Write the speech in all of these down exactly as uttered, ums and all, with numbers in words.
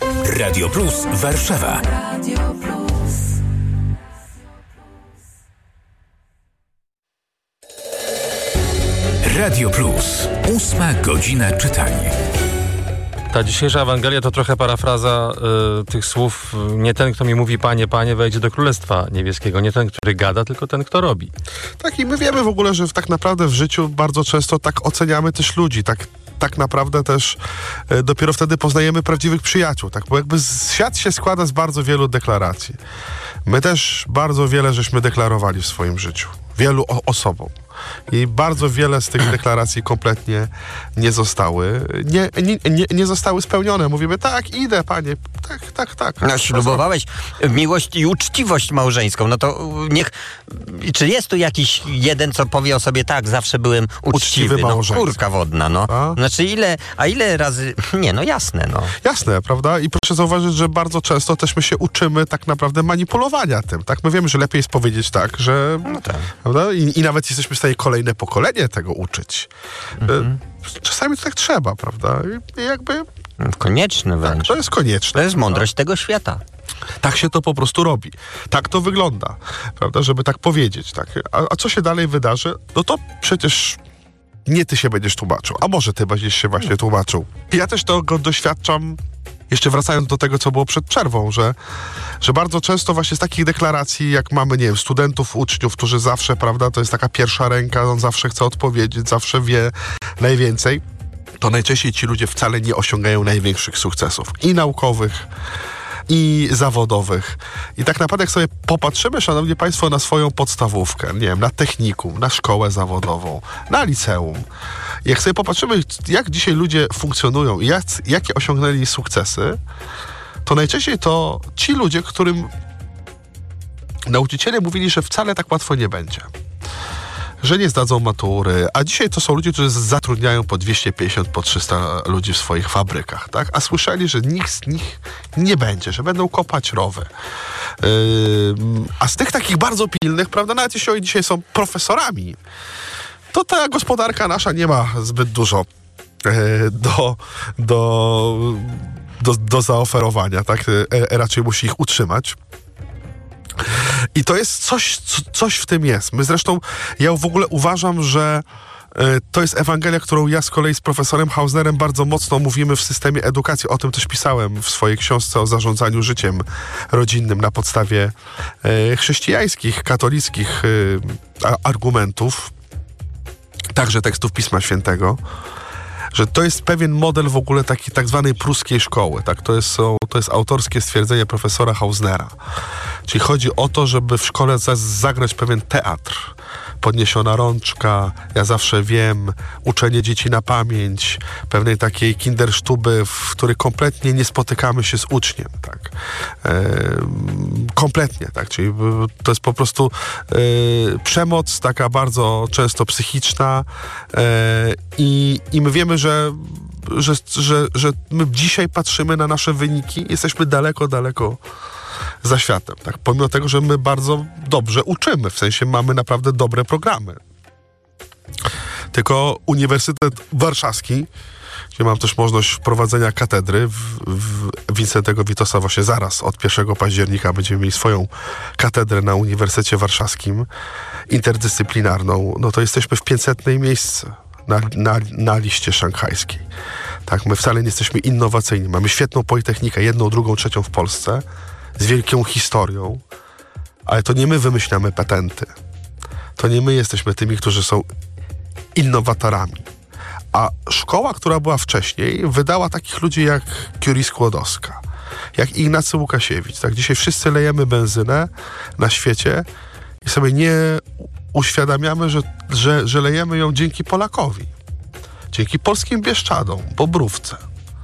Radio Plus Warszawa. Radio Plus. Ósma godzina czytania. Ta dzisiejsza Ewangelia to trochę parafraza y, tych słów. Nie ten, kto mi mówi Panie, Panie, wejdzie do Królestwa Niebieskiego. Nie ten, który gada, tylko ten, kto robi. Tak, i my wiemy w ogóle, że tak naprawdę w życiu bardzo często tak oceniamy też ludzi. Tak, tak naprawdę też y, dopiero wtedy poznajemy prawdziwych przyjaciół. Tak, bo jakby z, świat się składa z bardzo wielu deklaracji. My też bardzo wiele żeśmy deklarowali w swoim życiu. Wielu o, osobom. I bardzo wiele z tych deklaracji kompletnie nie zostały, nie, nie, nie, nie zostały spełnione. Mówimy, tak, idę, Panie, tak, tak, tak. No, ślubowałeś miłość i uczciwość małżeńską, no to niech, czy jest tu jakiś jeden, co powie o sobie, tak, zawsze byłem uczciwy, Uczciwy no małżeństwo. kurka wodna, no. A? Znaczy ile, a ile razy, nie, no jasne, no. Jasne, prawda? I proszę zauważyć, że bardzo często też my się uczymy tak naprawdę manipulowania tym, tak? My wiemy, że lepiej jest powiedzieć tak, że... No tak. Prawda? I, I nawet jesteśmy w stanie kolejne pokolenie tego uczyć. Mhm. Czasami to tak trzeba, prawda? I jakby... Konieczne wręcz. Tak, to jest konieczne. To jest mądrość tego świata. Tak się to po prostu robi. Tak to wygląda, prawda? Żeby tak powiedzieć. Tak? A, a co się dalej wydarzy? No to przecież nie ty się będziesz tłumaczył, a może ty będziesz się właśnie tłumaczył. Ja też tego doświadczam, jeszcze wracając do tego, co było przed przerwą, że, że bardzo często właśnie z takich deklaracji, jak mamy, nie wiem, studentów, uczniów, którzy zawsze, prawda, to jest taka pierwsza ręka, on zawsze chce odpowiedzieć, zawsze wie najwięcej, to najczęściej ci ludzie wcale nie osiągają największych sukcesów i naukowych, i zawodowych. I tak naprawdę jak sobie popatrzymy, szanowni państwo, na swoją podstawówkę, nie wiem, na technikum, na szkołę zawodową, na liceum, jak sobie popatrzymy, jak dzisiaj ludzie funkcjonują i jak, jakie osiągnęli sukcesy, to najczęściej to ci ludzie, którym nauczyciele mówili, że wcale tak łatwo nie będzie. Że nie zdadzą matury, a dzisiaj to są ludzie, którzy zatrudniają po dwieście pięćdziesiąt, po trzysta ludzi w swoich fabrykach, tak? A słyszeli, że nikt z nich nie będzie, że będą kopać rowy. Yy, a z tych takich bardzo pilnych, prawda, nawet jeśli oni dzisiaj są profesorami, to ta gospodarka nasza nie ma zbyt dużo yy, do, do, do, do zaoferowania, tak? Yy, raczej musi ich utrzymać. I to jest coś, coś w tym jest. My zresztą, ja w ogóle uważam, że y, to jest Ewangelia, którą ja z kolei z profesorem Hausnerem bardzo mocno mówimy w systemie edukacji. O tym też pisałem w swojej książce o zarządzaniu życiem rodzinnym na podstawie y, chrześcijańskich, katolickich y, a, argumentów, także tekstów Pisma Świętego, że to jest pewien model w ogóle takiej tak zwanej pruskiej szkoły. Tak? To, jest, są, to jest autorskie stwierdzenie profesora Hausnera. Czyli chodzi o to, żeby w szkole zagrać pewien teatr. Podniesiona rączka, ja zawsze wiem, uczenie dzieci na pamięć, pewnej takiej kindersztuby, w której kompletnie nie spotykamy się z uczniem. Tak? E, kompletnie, tak? Czyli to jest po prostu e, przemoc taka bardzo często psychiczna e, i, i my wiemy, że Że, że, że my dzisiaj patrzymy na nasze wyniki, jesteśmy daleko, daleko za światem. Tak? Pomimo tego, że my bardzo dobrze uczymy, w sensie mamy naprawdę dobre programy. Tylko Uniwersytet Warszawski, gdzie mam też możliwość wprowadzenia katedry w, w Wincentego Witosa właśnie zaraz od pierwszego października będziemy mieli swoją katedrę na Uniwersytecie Warszawskim, interdyscyplinarną, no to jesteśmy w pięćsetnej miejscu. Na, na, na liście szanghajskiej. Tak, my wcale nie jesteśmy innowacyjni. Mamy świetną politechnikę, jedną, drugą, trzecią w Polsce, z wielką historią, ale to nie my wymyślamy patenty. To nie my jesteśmy tymi, którzy są innowatorami. A szkoła, która była wcześniej, wydała takich ludzi jak Curie Skłodowska, jak Ignacy Łukasiewicz. Tak, dzisiaj wszyscy lejemy benzynę na świecie i sobie nie uświadamiamy, że, że, że lejemy ją dzięki Polakowi. Dzięki polskim Bieszczadom, Bobrówce.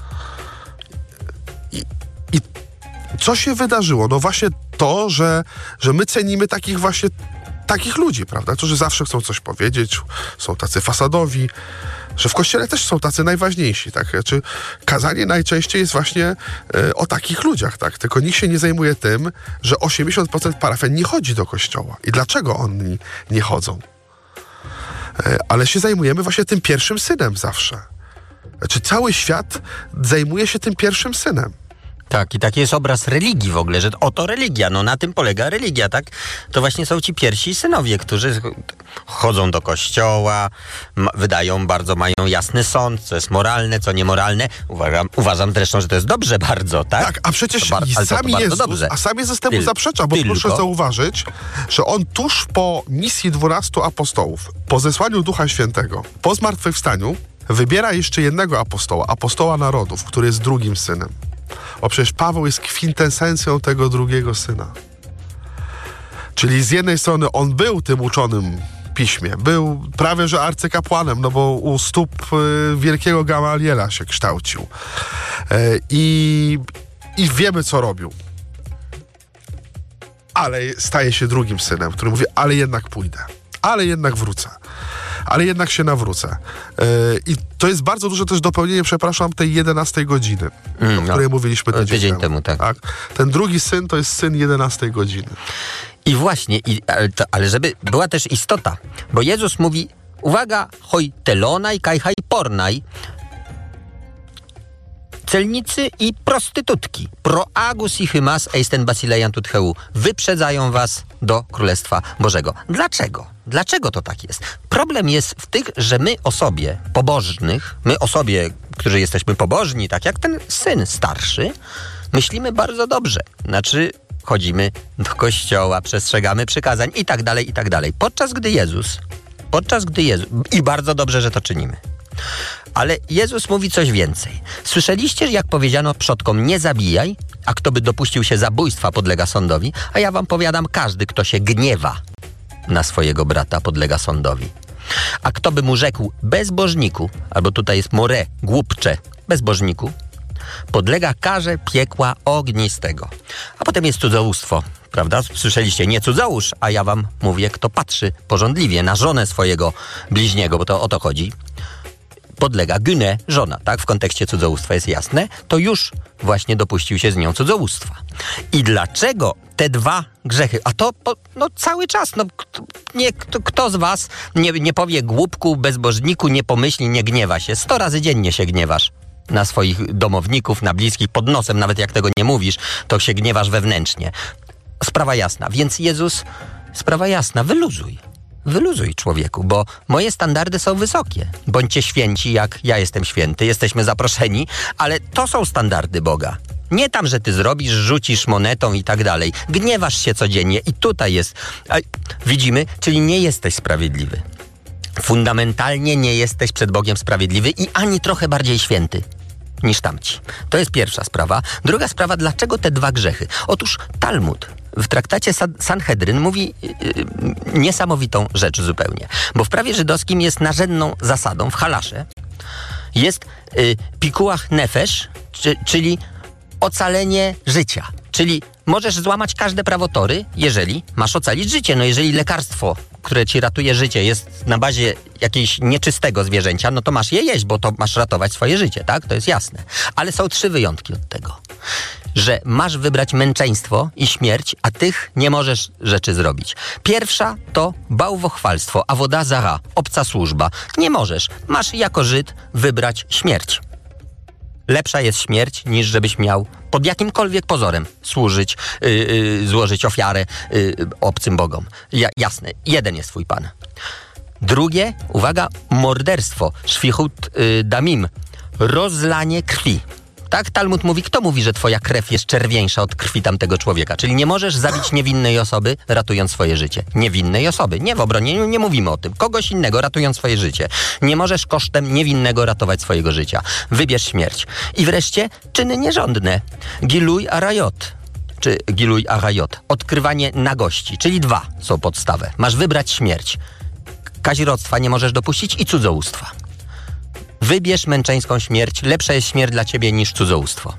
I, I co się wydarzyło? No właśnie to, że, że my cenimy takich właśnie takich ludzi, prawda? Którzy zawsze chcą coś powiedzieć, są tacy fasadowi, że w kościele też są tacy najważniejsi, tak? Znaczy, kazanie najczęściej jest właśnie e, o takich ludziach, tak? Tylko nikt się nie zajmuje tym, że osiemdziesiąt procent parafian nie chodzi do kościoła. I dlaczego oni nie chodzą? E, ale się zajmujemy właśnie tym pierwszym synem zawsze. Znaczy, cały świat zajmuje się tym pierwszym synem. Tak, i taki jest obraz religii w ogóle, że oto religia, no na tym polega religia, tak? To właśnie są ci pierwsi synowie, którzy chodzą do kościoła, ma, wydają bardzo, mają jasny sąd, co jest moralne, co niemoralne. Uważam, uważam zresztą, że to jest dobrze bardzo, tak? Tak, a przecież bar- i to- sami to Jezus, dobrze. a sam Jezus temu Tyl- zaprzecza, bo tylko- proszę zauważyć, że on tuż po misji dwunastu apostołów, po zesłaniu Ducha Świętego, po zmartwychwstaniu, wybiera jeszcze jednego apostoła, apostoła narodów, który jest drugim synem. Bo przecież Paweł jest kwintesencją tego drugiego syna. Czyli z jednej strony on był tym uczonym piśmie, był prawie że arcykapłanem, no bo u stóp y, wielkiego Gamaliela się kształcił. Y, i, I wiemy, co robił. Ale staje się drugim synem, który mówi, ale jednak pójdę, ale jednak wrócę. Ale jednak się nawrócę. Yy, I to jest bardzo duże też dopełnienie, przepraszam, tej jedenastej godziny, Mm, o no. której mówiliśmy tydzień, Tydzień temu, tak. Ten drugi syn to jest syn jedenastej godziny. I właśnie, i, ale, to, ale żeby była też istota, bo Jezus mówi, uwaga, hoj telonaj, kaj haj pornaj, celnicy i prostytutki, pro agus i hymas eisten basilejan tut heu, wyprzedzają was do Królestwa Bożego. Dlaczego? Dlaczego to tak jest? Problem jest w tych, że my osobie pobożnych, my osobie, którzy jesteśmy pobożni, tak jak ten syn starszy, myślimy bardzo dobrze. Znaczy, chodzimy do kościoła, przestrzegamy przykazań i tak dalej, i tak dalej. Podczas gdy Jezus, podczas gdy Jezus, i bardzo dobrze, że to czynimy. Ale Jezus mówi coś więcej. Słyszeliście, jak powiedziano przodkom, nie zabijaj, a kto by dopuścił się zabójstwa, podlega sądowi, a ja wam powiadam, każdy, kto się gniewa na swojego brata, podlega sądowi. A kto by mu rzekł bezbożniku, albo tutaj jest more, głupcze, bezbożniku, podlega karze piekła ognistego. A potem jest cudzołóstwo, prawda? Słyszeliście, nie cudzołóż, a ja wam mówię, kto patrzy pożądliwie na żonę swojego bliźniego, bo to o to chodzi, podlega gynę, żona, tak? W kontekście cudzołóstwa jest jasne, to już właśnie dopuścił się z nią cudzołóstwa. I dlaczego te dwa grzechy, a to po, no, cały czas, no, kto, nie, kto, kto z was nie, nie powie głupku, bezbożniku, nie pomyśli, nie gniewa się? Sto razy dziennie się gniewasz na swoich domowników, na bliskich, pod nosem, nawet jak tego nie mówisz, to się gniewasz wewnętrznie. Sprawa jasna, więc Jezus, sprawa jasna, wyluzuj. Wyluzuj, człowieku, bo moje standardy są wysokie. Bądźcie święci, jak ja jestem święty, jesteśmy zaproszeni, ale to są standardy Boga. Nie tam, że ty zrobisz, rzucisz monetą i tak dalej. Gniewasz się codziennie i tutaj jest, a, widzimy, czyli nie jesteś sprawiedliwy. Fundamentalnie nie jesteś przed Bogiem sprawiedliwy i ani trochę bardziej święty niż tamci. To jest pierwsza sprawa. Druga sprawa, dlaczego te dwa grzechy? Otóż Talmud w traktacie Sanhedryn mówi yy, niesamowitą rzecz zupełnie. Bo w prawie żydowskim jest narzędną zasadą, w halasze, jest yy, pikuach nefesh, czy, czyli ocalenie życia. Czyli możesz złamać każde prawotory, jeżeli masz ocalić życie. No jeżeli lekarstwo, które ci ratuje życie, jest na bazie jakiegoś nieczystego zwierzęcia, no to masz je jeść, bo to masz ratować swoje życie, tak? To jest jasne. Ale są trzy wyjątki od tego. Że masz wybrać męczeństwo i śmierć, a tych nie możesz rzeczy zrobić. Pierwsza to bałwochwalstwo, awoda zara, obca służba. Nie możesz. Masz jako Żyd wybrać śmierć. Lepsza jest śmierć, niż żebyś miał pod jakimkolwiek pozorem służyć, yy, yy, złożyć ofiarę yy, obcym bogom. Ja, jasne, jeden jest twój Pan. Drugie, uwaga, morderstwo, szwichut yy, damim, rozlanie krwi. Tak, Talmud mówi, kto mówi, że twoja krew jest czerwieńsza od krwi tamtego człowieka? Czyli nie możesz zabić niewinnej osoby, ratując swoje życie. Niewinnej osoby. Nie, w obronie nie, nie mówimy o tym. Kogoś innego, ratując swoje życie. Nie możesz kosztem niewinnego ratować swojego życia. Wybierz śmierć. I wreszcie czyny nierządne. Giluj arayot. Czy giluj arayot. Odkrywanie nagości. Czyli dwa są podstawę. Masz wybrać śmierć. Kazirodztwa nie możesz dopuścić i cudzołóstwa. Wybierz męczeńską śmierć, lepsza jest śmierć dla ciebie niż cudzołóstwo.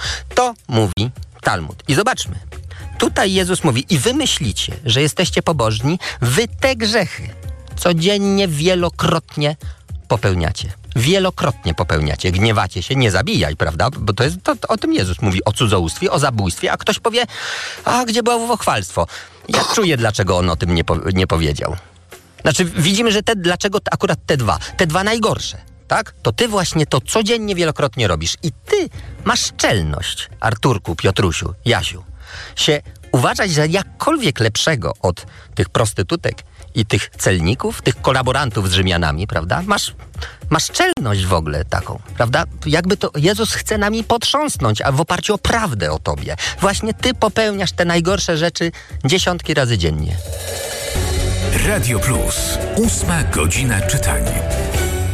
To mówi Talmud. I zobaczmy. Tutaj Jezus mówi, i wy myślicie, że jesteście pobożni, wy te grzechy codziennie, wielokrotnie popełniacie. Wielokrotnie popełniacie. Gniewacie się, nie zabijaj, prawda? Bo to jest, to, to, o tym Jezus mówi, o cudzołóstwie, o zabójstwie, a ktoś powie, a gdzie było bałwochwalstwo? Ja czuję, dlaczego on o tym nie, po, nie powiedział. Znaczy, widzimy, że te, dlaczego akurat te dwa? Te dwa najgorsze. tak? To ty właśnie to codziennie wielokrotnie robisz. I ty masz czelność, Arturku, Piotrusiu, Jasiu, się uważać za jakkolwiek lepszego od tych prostytutek i tych celników, tych kolaborantów z Rzymianami, prawda? Masz, masz czelność w ogóle taką, prawda? Jakby to Jezus chce nami potrząsnąć, a w oparciu o prawdę o tobie. Właśnie ty popełniasz te najgorsze rzeczy dziesiątki razy dziennie. Radio Plus. Ósma godzina czytania.